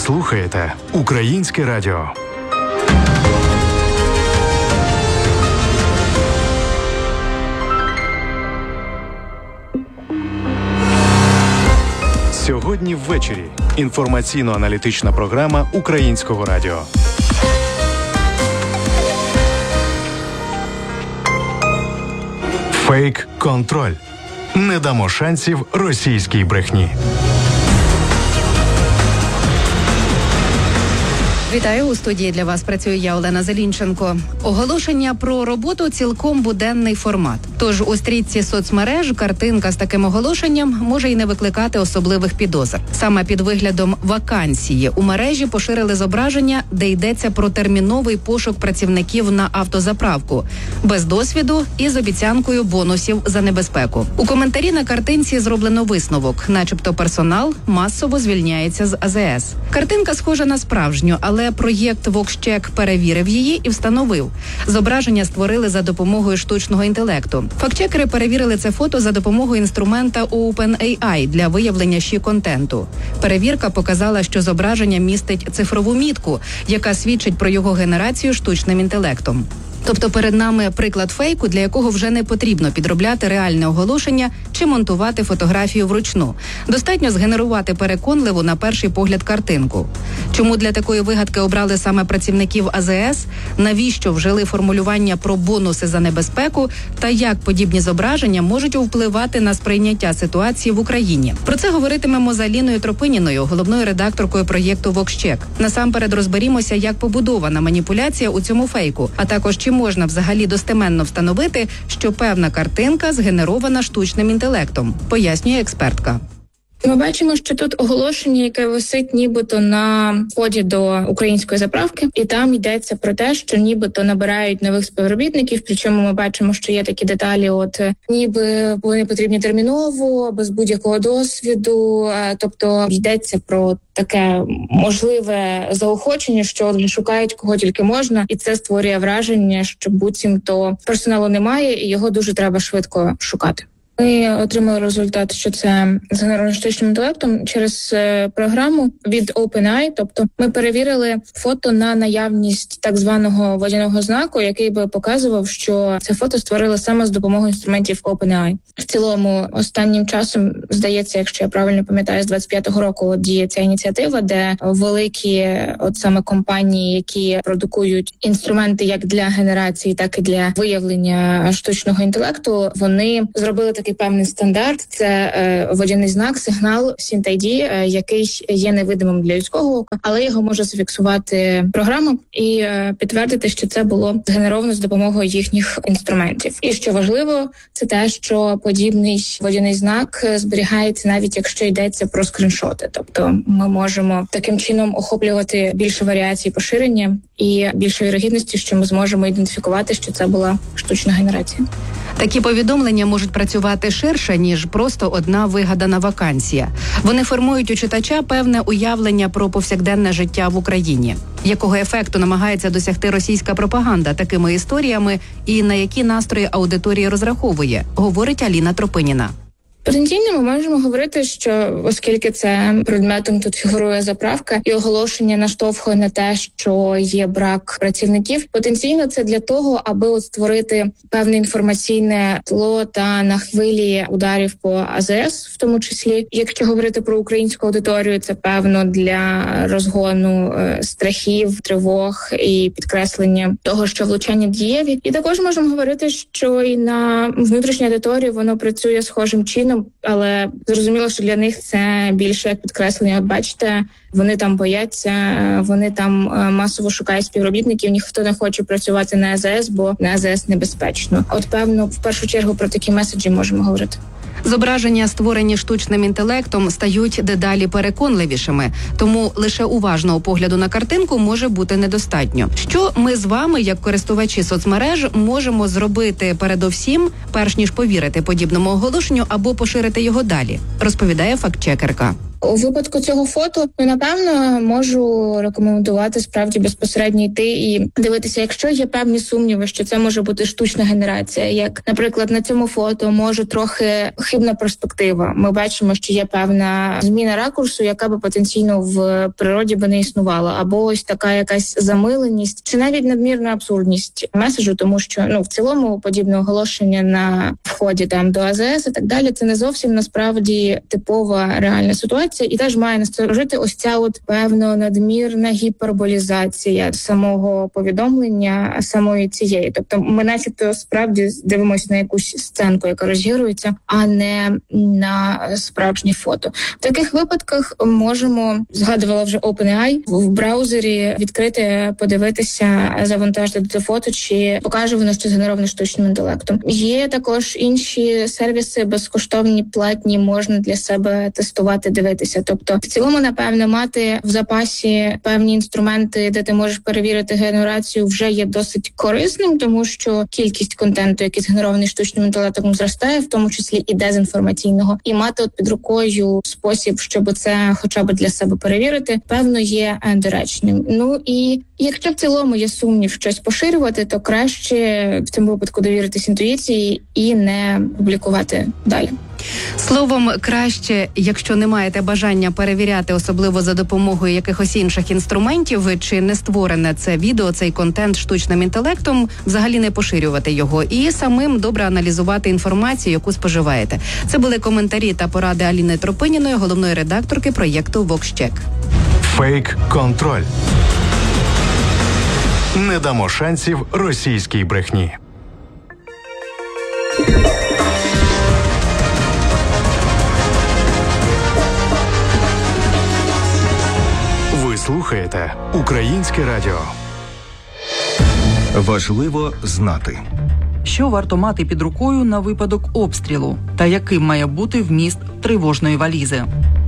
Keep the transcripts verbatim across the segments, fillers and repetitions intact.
слухаєте Українське радіо. Сьогодні ввечері. Інформаційно-аналітична програма Українського радіо. Фейк-контроль. Не дамо шансів російській брехні. Вітаю, у студії для вас працює я, Олена Зелінченко. Оголошення про роботу – цілком буденний формат. Тож у стрічці соцмереж картинка з таким оголошенням може й не викликати особливих підозр. Саме під виглядом вакансії у мережі поширили зображення, де йдеться про терміновий пошук працівників на автозаправку. Без досвіду і з обіцянкою бонусів за небезпеку. У коментарі на картинці зроблено висновок, начебто персонал масово звільняється з А Зе Ес. Картинка схожа на справжню, але Але проєкт Вокщек перевірив її і встановив. Зображення створили за допомогою штучного інтелекту. Фактчекери перевірили це фото за допомогою інструмента OpenAI для виявлення ші-контенту. Перевірка показала, що зображення містить цифрову мітку, яка свідчить про його генерацію штучним інтелектом. Тобто перед нами приклад фейку, для якого вже не потрібно підробляти реальне оголошення чи монтувати фотографію вручну. Достатньо згенерувати переконливу на перший погляд картинку. Чому для такої вигадки обрали саме працівників А Зе Ес? Навіщо вжили формулювання про бонуси за небезпеку? Та як подібні зображення можуть впливати на сприйняття ситуації в Україні? Про це говоритимемо з Аліною Тропиніною, головною редакторкою проєкту Вокщек. Насамперед розберімося, як побудована маніпуляція у цьому фейку, а також чи можна взагалі достеменно встановити, що певна картинка згенерована штучним інтелектом, пояснює експертка. Ми бачимо, що тут оголошення, яке висить нібито на вході до української заправки, і там йдеться про те, що нібито набирають нових співробітників, причому ми бачимо, що є такі деталі, от ніби вони потрібні терміново, без будь-якого досвіду, тобто йдеться про таке можливе заохочення, що шукають кого тільки можна, і це створює враження, що буцімто персоналу немає, і його дуже треба швидко шукати. Ми отримали результат, що це згенеровано штучним інтелектом через е, програму від OpenAI. Тобто ми перевірили фото на наявність так званого водяного знаку, який би показував, що це фото створили саме з допомогою інструментів OpenAI. В цілому останнім часом, здається, якщо я правильно пам'ятаю, з двадцять п'ятого року от діє ця ініціатива, де великі от саме компанії, які продукують інструменти як для генерації, так і для виявлення штучного інтелекту, вони зробили такий певний стандарт. Це е, водяний знак, сигнал сінт ай ді, е, який є невидимим для людського ока, але його може зафіксувати програма і е, підтвердити, що це було згенеровано з допомогою їхніх інструментів. І що важливо, це те, що подібний водяний знак зберігається навіть якщо йдеться про скріншоти. Тобто ми можемо таким чином охоплювати більше варіацій поширення і більше вірогідності, що ми зможемо ідентифікувати, що це була штучна генерація. Такі повідомлення можуть працювати ширше, ніж просто одна вигадана вакансія. Вони формують у читача певне уявлення про повсякденне життя в Україні. Якого ефекту намагається досягти російська пропаганда такими історіями і на які настрої аудиторії розраховує, говорить Аліна Тропиніна. Потенційно ми можемо говорити, що оскільки це предметом тут фігурує заправка і оголошення наштовхує на те, що є брак працівників, потенційно це для того, аби от створити певне інформаційне тло та на хвилі ударів по А Зе Ес, в тому числі. Якщо говорити про українську аудиторію, це певно для розгону е, страхів, тривог і підкреслення того, що влучання дієві. І також можемо говорити, що і на внутрішню аудиторію воно працює схожим чином, але зрозуміло, що для них це більше як підкреслення. От бачите, вони там бояться, вони там масово шукають співробітників, ніхто не хоче працювати на А Зе Ес, бо на А Зе Ес небезпечно. От, певно, в першу чергу про такі меседжі можемо говорити. Зображення, створені штучним інтелектом, стають дедалі переконливішими, тому лише уважного погляду на картинку може бути недостатньо. Що ми з вами, як користувачі соцмереж, можемо зробити передовсім, перш ніж повірити подібному оголошенню або поширити його далі, розповідає фактчекерка. У випадку цього фото, ну, напевно, можу рекомендувати справді безпосередньо йти і дивитися, якщо є певні сумніви, що це може бути штучна генерація, як, наприклад, на цьому фото може трохи хибна перспектива. Ми бачимо, що є певна зміна ракурсу, яка би потенційно в природі би не існувала, або ось така якась замиленість, чи навіть надмірна абсурдність меседжу, тому що, ну, в цілому подібне оголошення на вході там до АЗС і так далі, це не зовсім насправді типова реальна ситуація, і теж має насторожити ось ця от певно надмірна гіперболізація самого повідомлення, самої цієї. Тобто ми начебто справді дивимося на якусь сценку, яка розігрується, а не на справжнє фото. В таких випадках можемо, згадувала вже OpenAI, в браузері відкрити, подивитися, завантажити це фото, чи покаже воно, що згенероване штучним інтелектом. Є також інші сервіси безкоштовні, платні, можна для себе тестувати, дивитися. Тобто в цілому, напевно, мати в запасі певні інструменти, де ти можеш перевірити генерацію, вже є досить корисним, тому що кількість контенту, який згенерований штучним інтелектом, зростає, в тому числі і дезінформаційного. І мати от під рукою спосіб, щоб це хоча б для себе перевірити, певно, є доречним. Ну і якщо в цілому є сумнів щось поширювати, то краще в цьому випадку довіритись інтуїції і не публікувати далі. Словом, краще, якщо не маєте бажання перевіряти, особливо за допомогою якихось інших інструментів, чи не створене це відео, цей контент штучним інтелектом, взагалі не поширювати його і самим добре аналізувати інформацію, яку споживаєте. Це були коментарі та поради Аліни Тропиніної, головної редакторки проєкту VoxCheck. Фейк-контроль. Не дамо шансів російській брехні. Ви слухаєте Українське радіо. Важливо знати. Що варто мати під рукою на випадок обстрілу та яким має бути вміст тривожної валізи?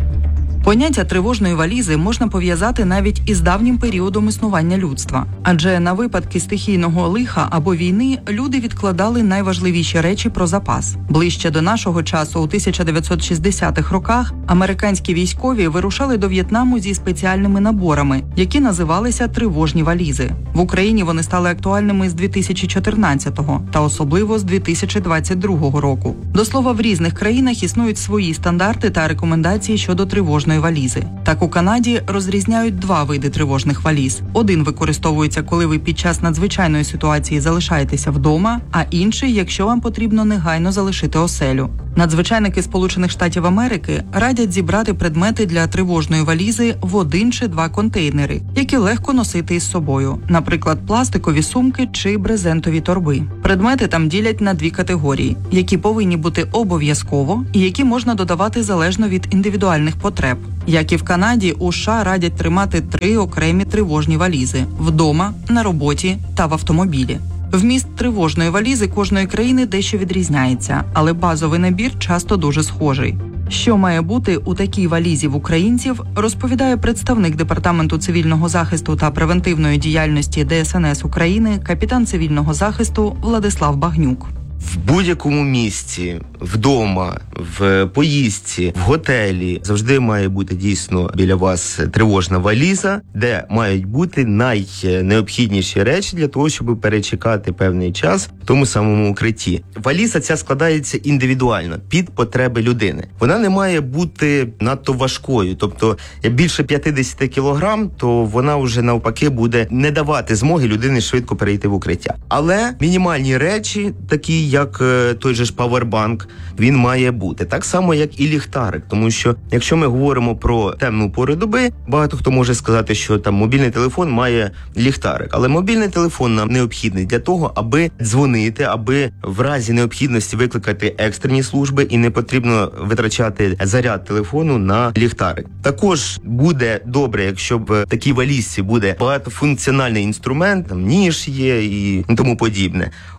Поняття тривожної валізи можна пов'язати навіть із давнім періодом існування людства. Адже на випадки стихійного лиха або війни люди відкладали найважливіші речі про запас. Ближче до нашого часу, у тисяча дев'ятсот шістдесятих роках, американські військові вирушали до В'єтнаму зі спеціальними наборами, які називалися тривожні валізи. В Україні вони стали актуальними з дві тисячі чотирнадцятого та особливо з дві тисячі двадцять другого року. До слова, в різних країнах існують свої стандарти та рекомендації щодо тривожної валізи. Так, у Канаді розрізняють два види тривожних валіз. Один використовується, коли ви під час надзвичайної ситуації залишаєтеся вдома, а інший, якщо вам потрібно негайно залишити оселю. Надзвичайники Сполучених Штатів Америки радять зібрати предмети для тривожної валізи в один чи два контейнери, які легко носити із собою, наприклад, пластикові сумки чи брезентові торби. Предмети там ділять на дві категорії, які повинні бути обов'язково і які можна додавати залежно від індивідуальних потреб. Як і в Канаді, у США радять тримати три окремі тривожні валізи – вдома, на роботі та в автомобілі. Вміст тривожної валізи кожної країни дещо відрізняється, але базовий набір часто дуже схожий. Що має бути у такій валізі в українців, розповідає представник Департаменту цивільного захисту та превентивної діяльності Де Ес Ен Ес України, капітан цивільного захисту Владислав Багнюк. В будь-якому місці, вдома, в поїздці, в готелі завжди має бути дійсно біля вас тривожна валіза, де мають бути найнеобхідніші речі для того, щоб перечекати певний час в тому самому укритті. Валіза ця складається індивідуально, під потреби людини. Вона не має бути надто важкою, тобто більше п'ятдесят кілограм, то вона вже навпаки буде не давати змоги людині швидко перейти в укриття. Але мінімальні речі, такі як той же ж павербанк, він має бути. Так само, як і ліхтарик. Тому що, якщо ми говоримо про темну пору доби, багато хто може сказати, що там мобільний телефон має ліхтарик. Але мобільний телефон нам необхідний для того, аби дзвонити, аби в разі необхідності викликати екстрені служби і не потрібно витрачати заряд телефону на ліхтарик. Також буде добре, якщо в такій валізці буде багатофункціональний інструмент, там ніж є і тому подібне.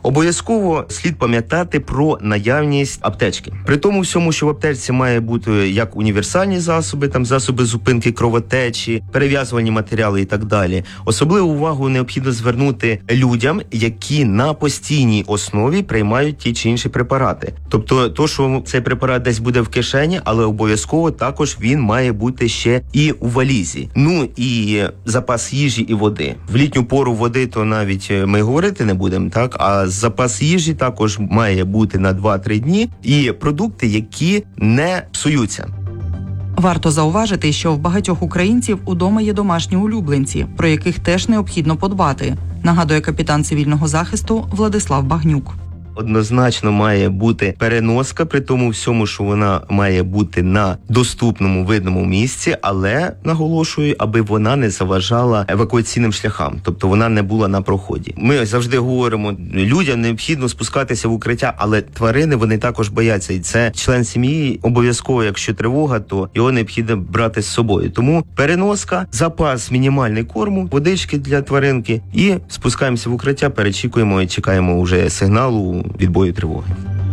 Обов'язково слід пам'ятати про наявність аптечки. При тому всьому, що в аптечці має бути як універсальні засоби, там засоби зупинки кровотечі, перев'язувальні матеріали і так далі. Особливу увагу необхідно звернути людям, які на постійній основі приймають ті чи інші препарати. Тобто, то, що цей препарат десь буде в кишені, але обов'язково також він має бути ще і у валізі. Ну і запас їжі і води. В літню пору води то навіть ми говорити не будемо, так? А запас їжі також має бути на два-три дні і продукти, які не псуються. Варто зауважити, що в багатьох українців удома є домашні улюбленці, про яких теж необхідно подбати, нагадує капітан цивільного захисту Владислав Багнюк. Однозначно має бути переноска, при тому всьому, що вона має бути на доступному, видному місці, але, наголошую, аби вона не заважала евакуаційним шляхам, тобто вона не була на проході. Ми завжди говоримо, людям необхідно спускатися в укриття, але тварини, вони також бояться, і це член сім'ї, обов'язково, якщо тривога, то його необхідно брати з собою. Тому переноска, запас мінімальний корму, водички для тваринки і спускаємося в укриття, перечікуємо і чекаємо вже сигналу відбою тривоги.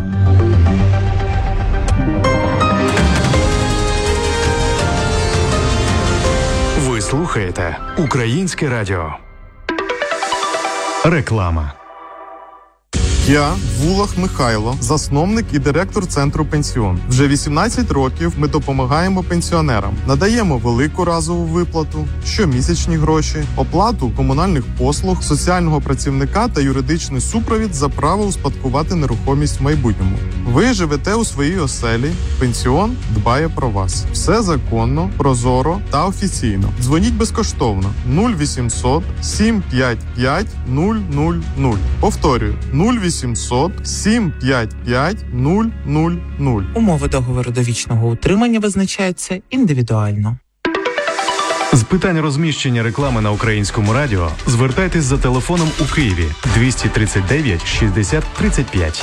Ви слухаєте Українське радіо. Реклама. Я Вулах Михайло, засновник і директор центру «Пенсіон». Вже вісімнадцять років ми допомагаємо пенсіонерам. Надаємо велику разову виплату, щомісячні гроші, оплату комунальних послуг, соціального працівника та юридичний супровід за право успадкувати нерухомість в майбутньому. Ви живете у своїй оселі, «Пенсіон» дбає про вас. Все законно, прозоро та офіційно. Дзвоніть безкоштовно нуль вісімсот сім п'ять п'ять нуль нуль нуль. Повторюю, нуль вісімсот сім п'ять п'ять нуль нуль нуль. Умови договору довічного утримання визначаються індивідуально. З питань розміщення реклами на Українському радіо звертайтесь за телефоном у Києві двісті тридцять дев'ять шістдесят тридцять п'ять.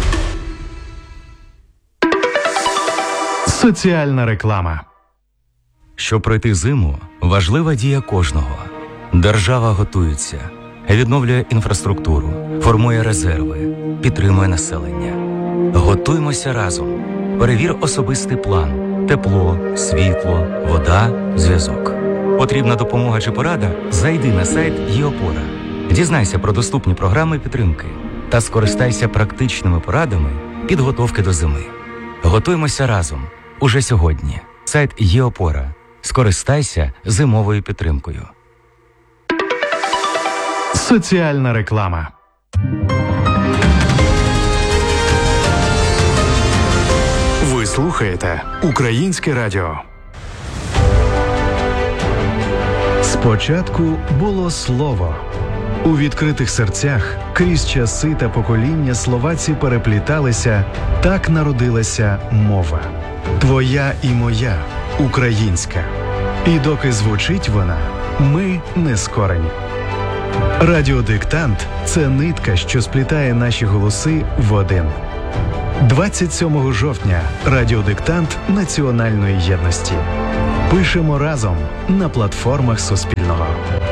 Соціальна реклама. Щоб пройти зиму, важлива дія кожного. Держава готується, відновлює інфраструктуру, формує резерви, підтримує населення. Готуймося разом. Перевір особистий план. Тепло, світло, вода, зв'язок. Потрібна допомога чи порада? Зайди на сайт ЄОПОРА. Дізнайся про доступні програми підтримки та скористайся практичними порадами підготовки до зими. Готуймося разом. Уже сьогодні. Сайт ЄОПОРА. Скористайся зимовою підтримкою. Соціальна реклама. Ви слухаєте Українське радіо. Спочатку було слово. У відкритих серцях крізь часи та покоління слова ці перепліталися, так народилася мова. Твоя і моя, українська. І доки звучить вона, ми не скорені. Радіодиктант – це нитка, що сплітає наші голоси в один. двадцять сьомого жовтня – радіодиктант національної єдності. Пишемо разом на платформах Суспільного.